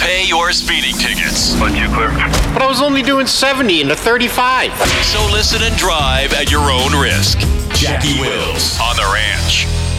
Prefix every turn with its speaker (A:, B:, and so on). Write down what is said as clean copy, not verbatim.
A: pay your speeding tickets.
B: But you clear.
C: But I was only doing 70 into 35.
A: So listen and drive at your own risk. Jackie Wills on The Ranch.